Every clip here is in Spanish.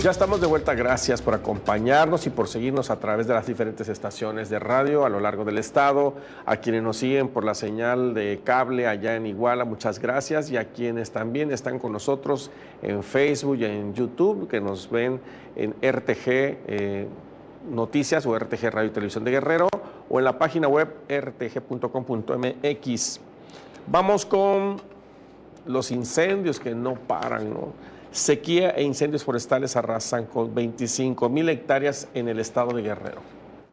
Ya estamos de vuelta, gracias por acompañarnos y por seguirnos a través de las diferentes estaciones de radio a lo largo del estado, a quienes nos siguen por la señal de cable allá en Iguala, muchas gracias, y a quienes también están con nosotros en Facebook y en YouTube, que nos ven en RTG Noticias o RTG Radio y Televisión de Guerrero o en la página web rtg.com.mx. Vamos con los incendios que no paran, ¿no? Sequía e incendios forestales arrasan con 25,000 hectáreas en el estado de Guerrero.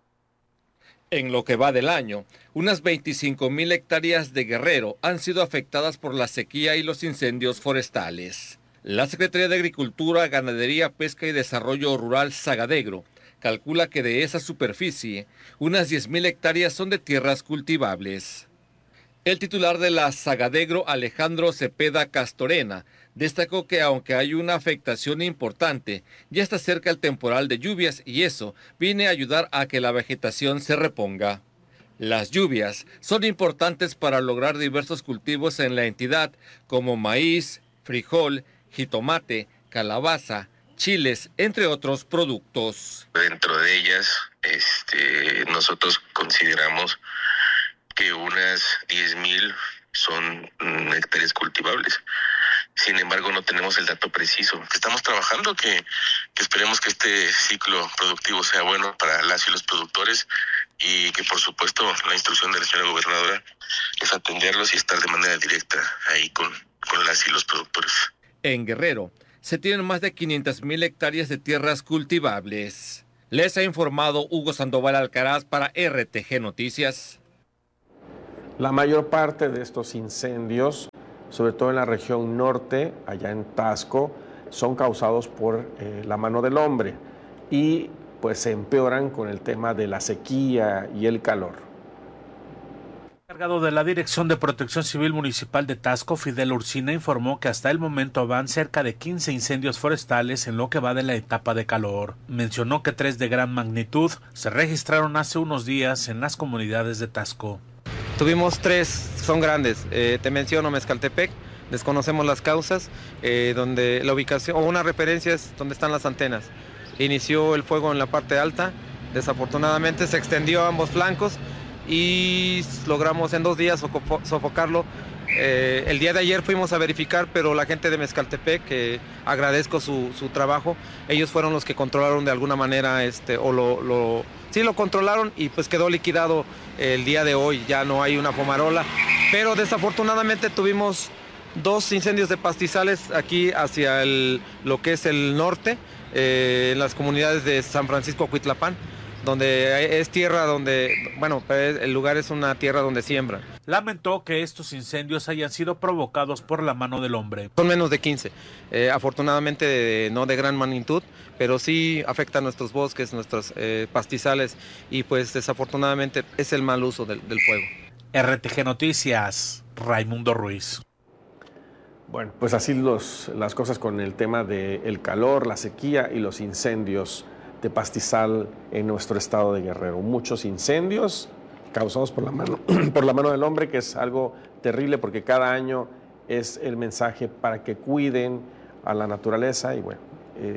En lo que va del año, unas 25,000 hectáreas de Guerrero han sido afectadas por la sequía y los incendios forestales. La Secretaría de Agricultura, Ganadería, Pesca y Desarrollo Rural Sagadegro calcula que de esa superficie, unas 10,000 hectáreas son de tierras cultivables. El titular de la Sagadegro, Alejandro Cepeda Castorena, destacó que aunque hay una afectación importante, ya está cerca el temporal de lluvias y eso viene a ayudar a que la vegetación se reponga. Las lluvias son importantes para lograr diversos cultivos en la entidad, como maíz, frijol, jitomate, calabaza, chiles, entre otros productos. Dentro de ellas, nosotros consideramos que unas 10,000 son hectáreas cultivables. Sin embargo, no tenemos el dato preciso. Estamos trabajando que esperemos que este ciclo productivo sea bueno para las y los productores y que, por supuesto, la instrucción de la señora gobernadora es atenderlos y estar de manera directa ahí con las y los productores. En Guerrero se tienen más de 500,000 hectáreas de tierras cultivables. Les ha informado Hugo Sandoval Alcaraz para RTG Noticias. La mayor parte de estos incendios, sobre todo en la región norte, allá en Taxco, son causados por la mano del hombre y pues se empeoran con el tema de la sequía y el calor. El encargado de la Dirección de Protección Civil Municipal de Taxco, Fidel Ursina, informó que hasta el momento van cerca de 15 incendios forestales en lo que va de la etapa de calor. Mencionó que 3 de gran magnitud se registraron hace unos días en las comunidades de Taxco. Tuvimos 3, son grandes, te menciono Mezcaltepec, desconocemos las causas, donde la ubicación, o una referencia es donde están las antenas. Inició el fuego en la parte alta, desafortunadamente se extendió a ambos flancos y logramos en 2 días sofocarlo. El día de ayer fuimos a verificar, pero la gente de Mezcaltepec, que agradezco su trabajo, ellos fueron los que controlaron de alguna manera, sí lo controlaron y pues quedó liquidado el día de hoy, ya no hay una fumarola, pero desafortunadamente tuvimos 2 incendios de pastizales aquí hacia lo que es el norte, en las comunidades de San Francisco Cuitlapán, donde es tierra el lugar es una tierra donde siembran. Lamentó que estos incendios hayan sido provocados por la mano del hombre. Son menos de 15, afortunadamente no de gran magnitud, pero sí afectan nuestros bosques, nuestros pastizales y pues desafortunadamente es el mal uso del fuego. RTG Noticias, Raimundo Ruiz. Bueno, pues así las cosas con el tema del calor, la sequía y los incendios de pastizal en nuestro estado de Guerrero. Muchos incendios causados por la mano del hombre, que es algo terrible porque cada año es el mensaje para que cuiden a la naturaleza y bueno,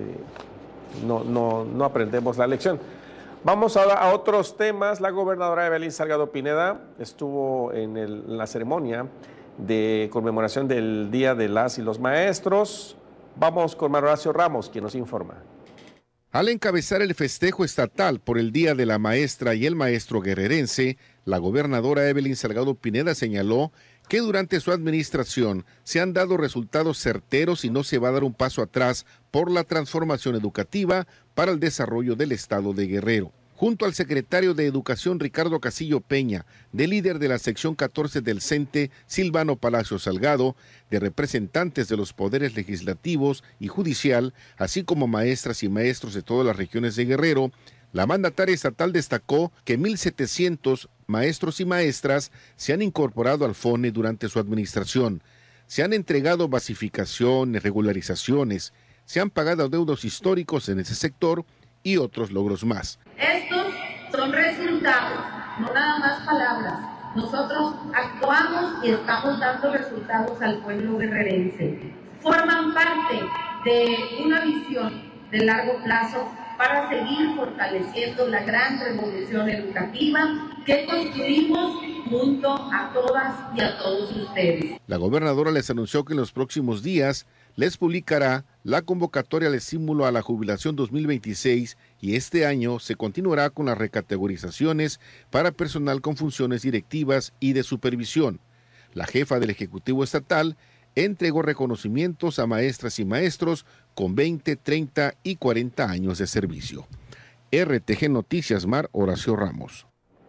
no aprendemos la lección. Vamos ahora a otros temas. La gobernadora Evelyn Salgado Pineda estuvo en la ceremonia de conmemoración del Día de las y los Maestros. Vamos con Manuel Horacio Ramos, quien nos informa. Al encabezar el festejo estatal por el Día de la Maestra y el Maestro guerrerense, la gobernadora Evelyn Salgado Pineda señaló que durante su administración se han dado resultados certeros y no se va a dar un paso atrás por la transformación educativa para el desarrollo del estado de Guerrero. Junto al secretario de Educación Ricardo Casillo Peña, del líder de la sección 14 del CENTE, Silvano Palacio Salgado, de representantes de los poderes legislativos y judicial, así como maestras y maestros de todas las regiones de Guerrero, la mandataria estatal destacó que 1,700 maestros y maestras se han incorporado al FONE durante su administración. Se han entregado basificaciones, regularizaciones, se han pagado adeudos históricos en ese sector y otros logros más. Estos son resultados, no nada más palabras. Nosotros actuamos y estamos dando resultados al pueblo guerrerense. Forman parte de una visión de largo plazo para seguir fortaleciendo la gran revolución educativa que construimos junto a todas y a todos ustedes. La gobernadora les anunció que en los próximos días les publicará la convocatoria al estímulo a la jubilación 2026 y este año se continuará con las recategorizaciones para personal con funciones directivas y de supervisión. La jefa del Ejecutivo Estatal entregó reconocimientos a maestras y maestros con 20, 30 y 40 años de servicio. RTG Noticias Mar, Horacio Ramos.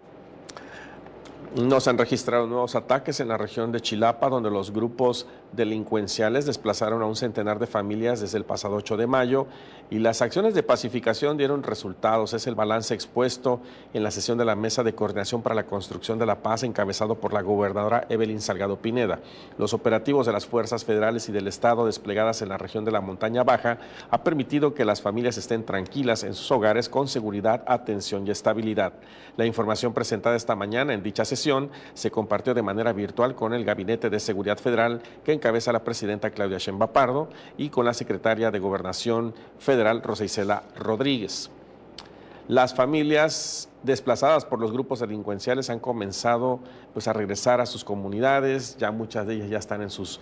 No se han registrado nuevos ataques en la región de Chilapa, donde los grupos delincuenciales desplazaron a un centenar de familias desde el pasado 8 de mayo y las acciones de pacificación dieron resultados. Es el balance expuesto en la sesión de la Mesa de Coordinación para la Construcción de la Paz, encabezado por la gobernadora Evelyn Salgado Pineda. Los operativos de las fuerzas federales y del Estado desplegadas en la región de la Montaña Baja ha permitido que las familias estén tranquilas en sus hogares con seguridad, atención y estabilidad. La información presentada esta mañana en dicha sesión se compartió de manera virtual con el Gabinete de Seguridad Federal que encabeza la presidenta Claudia Sheinbaum Pardo y con la secretaria de Gobernación Federal Rosa Isela Rodríguez. Las familias desplazadas por los grupos delincuenciales han comenzado a regresar a sus comunidades, ya muchas de ellas ya están en sus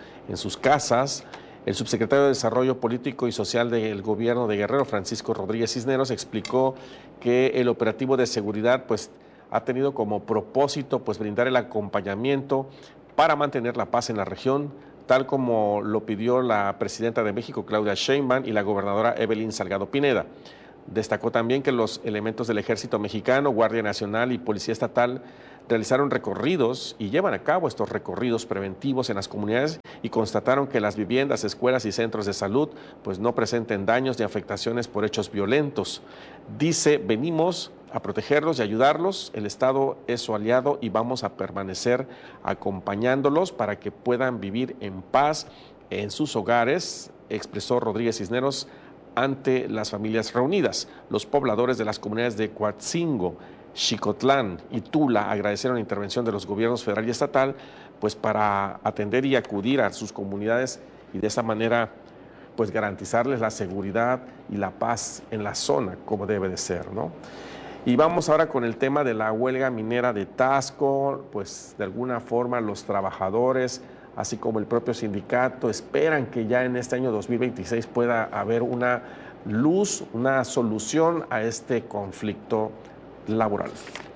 casas. El subsecretario de Desarrollo Político y Social del Gobierno de Guerrero, Francisco Rodríguez Cisneros, explicó que el operativo de seguridad ha tenido como propósito brindar el acompañamiento para mantener la paz en la región, tal como lo pidió la presidenta de México, Claudia Sheinbaum, y la gobernadora Evelyn Salgado Pineda. Destacó también que los elementos del Ejército Mexicano, Guardia Nacional y Policía Estatal realizaron recorridos y llevan a cabo estos recorridos preventivos en las comunidades y constataron que las viviendas, escuelas y centros de salud no presenten daños ni afectaciones por hechos violentos. Dice, venimos a protegerlos y ayudarlos, el Estado es su aliado y vamos a permanecer acompañándolos para que puedan vivir en paz en sus hogares, expresó Rodríguez Cisneros ante las familias reunidas. Los pobladores de las comunidades de Coatzingo, Xicotlán y Tula agradecieron la intervención de los gobiernos federal y estatal para atender y acudir a sus comunidades y de esa manera garantizarles la seguridad y la paz en la zona como debe de ser, ¿no? Y vamos ahora con el tema de la huelga minera de Taxco. De alguna forma los trabajadores, así como el propio sindicato, esperan que ya en este año 2026 pueda haber una luz, una solución a este conflicto laboral.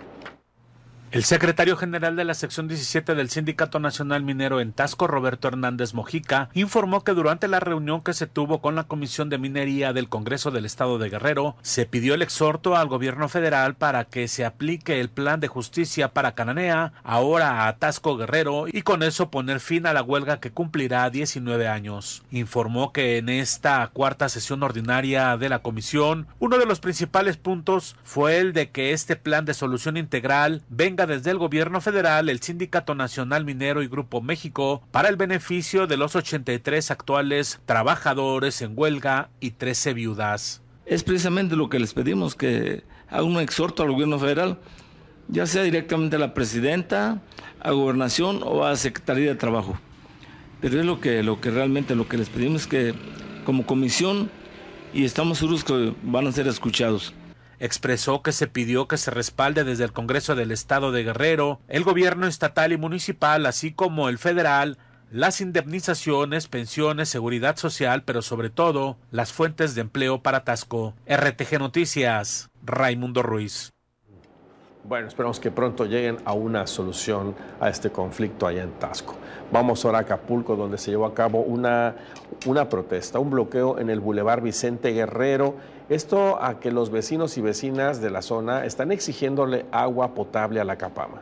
El secretario general de la sección 17 del Sindicato Nacional Minero en Taxco, Roberto Hernández Mojica, informó que durante la reunión que se tuvo con la Comisión de Minería del Congreso del Estado de Guerrero, se pidió el exhorto al gobierno federal para que se aplique el plan de justicia para Cananea, ahora a Taxco Guerrero, y con eso poner fin a la huelga que cumplirá 19 años. Informó que en esta cuarta sesión ordinaria de la comisión, uno de los principales puntos fue el de que este plan de solución integral venga desde el gobierno federal, el Sindicato Nacional Minero y Grupo México para el beneficio de los 83 actuales trabajadores en huelga y 13 viudas. Es precisamente lo que les pedimos, que haga un exhorto al gobierno federal, ya sea directamente a la presidenta, a Gobernación o a Secretaría de Trabajo. Pero es lo que realmente les pedimos, es que como comisión, y estamos seguros que van a ser escuchados. Expresó que se pidió que se respalde desde el Congreso del Estado de Guerrero, el gobierno estatal y municipal, así como el federal, las indemnizaciones, pensiones, seguridad social, pero sobre todo las fuentes de empleo para Taxco. RTG Noticias, Raimundo Ruiz. Bueno, esperamos que pronto lleguen a una solución a este conflicto allá en Taxco. Vamos ahora a Acapulco, donde se llevó a cabo una protesta, un bloqueo en el Boulevard Vicente Guerrero. Esto a que los vecinos y vecinas de la zona están exigiéndole agua potable a la Capama.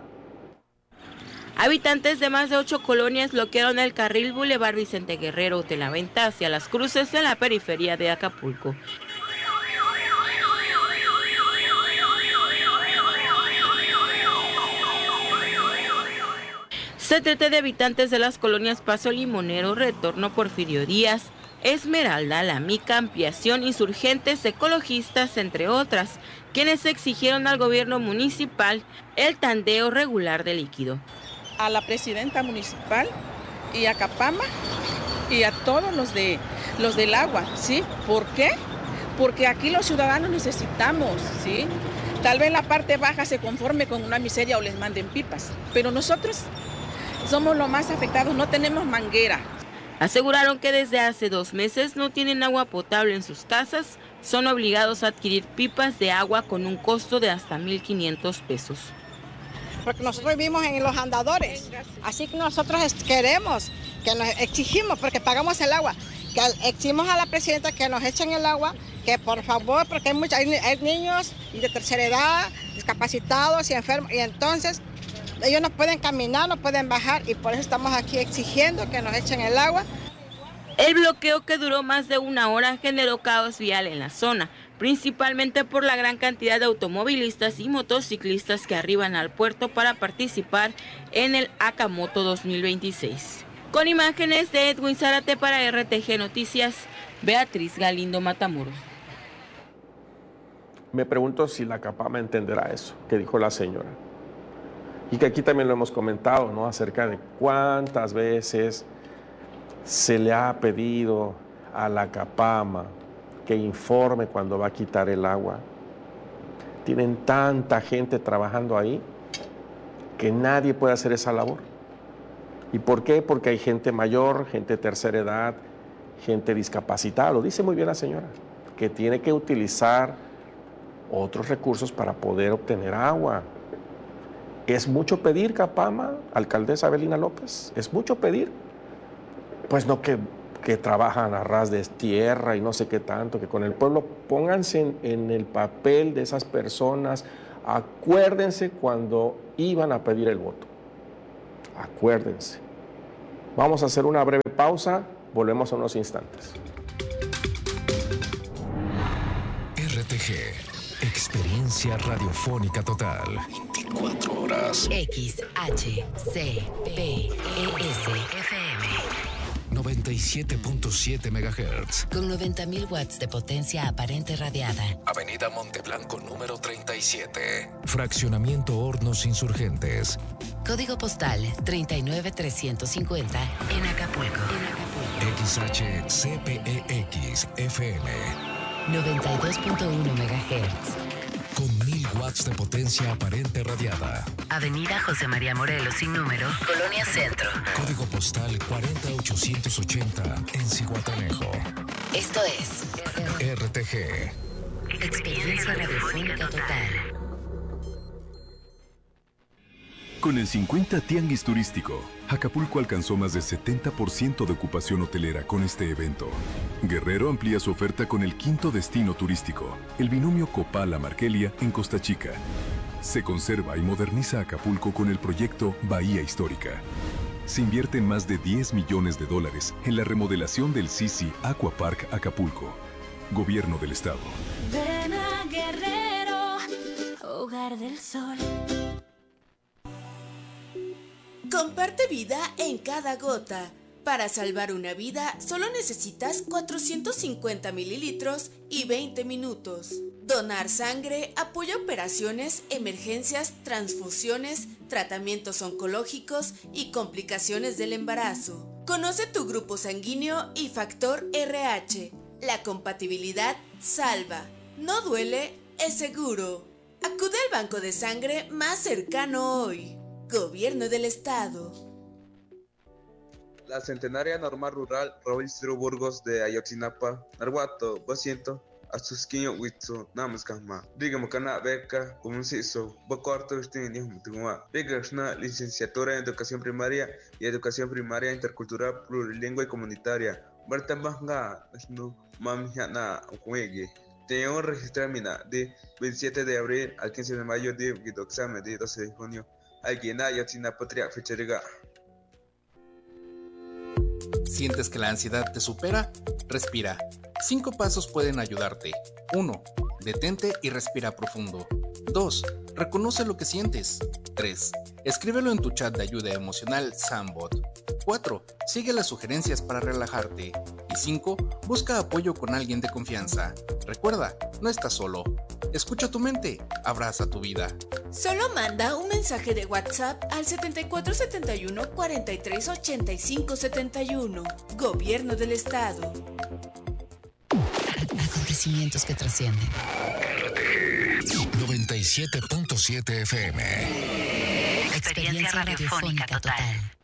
Habitantes de más de 8 colonias bloquearon el carril Boulevard Vicente Guerrero de la Venta hacia Las Cruces en la periferia de Acapulco. Se trata de habitantes de las colonias Paso Limonero, Retorno, Porfirio Díaz, Esmeralda, La Mica, Ampliación, Insurgentes, Ecologistas, entre otras, quienes exigieron al gobierno municipal el tandeo regular de líquido. A la presidenta municipal y a Capama y a todos los del agua, ¿sí? ¿Por qué? porque aquí los ciudadanos necesitamos, ¿sí? Tal vez la parte baja se conforme con una miseria o les manden pipas, pero nosotros somos los más afectados, no tenemos manguera. Aseguraron que desde hace 2 meses no tienen agua potable en sus casas, son obligados a adquirir pipas de agua con un costo de hasta 1,500 pesos. Porque nosotros vivimos en los andadores, así que nosotros queremos, que nos exigimos, porque pagamos el agua, que exigimos a la presidenta que nos echen el agua, que por favor, porque hay niños de tercera edad, discapacitados y enfermos, y entonces ellos no pueden caminar, no pueden bajar, y por eso estamos aquí exigiendo que nos echen el agua. El bloqueo, que duró más de 1 hora, generó caos vial en la zona, principalmente por la gran cantidad de automovilistas y motociclistas que arriban al puerto para participar en el Acamoto 2026. Con imágenes de Edwin Zárate para RTG Noticias, Beatriz Galindo Matamoros. Me pregunto si la CAPAMA entenderá eso que dijo la señora. Y que aquí también lo hemos comentado, ¿no? Acerca de cuántas veces se le ha pedido a la CAPAMA que informe cuando va a quitar el agua. Tienen tanta gente trabajando ahí que nadie puede hacer esa labor. ¿Y por qué? Porque hay gente mayor, gente de tercera edad, gente discapacitada. Lo dice muy bien la señora, que tiene que utilizar otros recursos para poder obtener agua. ¿Es mucho pedir, CAPAMA, alcaldesa Evelina López? ¿Es mucho pedir? Pues no que trabajan a ras de tierra y no sé qué tanto, que con el pueblo pónganse en el papel de esas personas, acuérdense cuando iban a pedir el voto, acuérdense. Vamos a hacer una breve pausa, volvemos en unos instantes. RTG, experiencia radiofónica total. 24 horas. XHCPES FM. 97.7 MHz. Con 90.000 watts de potencia aparente radiada. Avenida Monteblanco número 37. Fraccionamiento Hornos Insurgentes. Código postal 39350 en Acapulco. XHCPEX FM. 92.1 MHz. Con 1000 watts de potencia aparente radiada. Avenida José María Morelos sin número, Colonia Centro. Código postal 40880 en Zihuatanejo. Esto es RTG. Experiencia radiofónica total. Con el 50 Tianguis Turístico, Acapulco alcanzó más del 70% de ocupación hotelera con este evento. Guerrero amplía su oferta con el 5º destino turístico, el binomio Copala-Markelia en Costa Chica. Se conserva y moderniza Acapulco con el proyecto Bahía Histórica. Se invierten más de $10 millones en la remodelación del Sisi Aqua Park Acapulco. Gobierno del Estado. Ven a Guerrero, hogar del sol. Comparte vida en cada gota. Para salvar una vida, solo necesitas 450 mililitros y 20 minutos. Donar sangre apoya operaciones, emergencias, transfusiones, tratamientos oncológicos y complicaciones del embarazo. Conoce tu grupo sanguíneo y factor RH. La compatibilidad salva. No duele, es seguro. Acude al banco de sangre más cercano hoy. Gobierno del Estado. La centenaria norma rural Robinstro Burgos de Ayotzinapa, Narhuato, 200, Asusquiño, Huitzo, Namaskama, Digamos Cana Beca, Comunciso, Bocorto, Estinios Mutumua, Bigasna, licenciatura en Educación Primaria y Educación Primaria Intercultural Plurilingüe y Comunitaria, Marta Manga, Mamjana, Okwege. Tengo registrado de 27 de abril al 15 de mayo de Guidoxame de 12 de junio. Alguien Ayotzinapa Tria Fecheriga. ¿Sientes que la ansiedad te supera? Respira. 5 pasos pueden ayudarte. 1. Detente y respira profundo. 2. Reconoce lo que sientes. 3. Escríbelo en tu chat de ayuda emocional Sambot. 4. Sigue las sugerencias para relajarte. Y 5. Busca apoyo con alguien de confianza. Recuerda, no estás solo. Escucha tu mente, abraza tu vida. Solo manda un mensaje de WhatsApp al 7471 43 85 71. Gobierno del Estado. A acontecimientos que trascienden. 97.7 FM. Experiencia radiofónica total.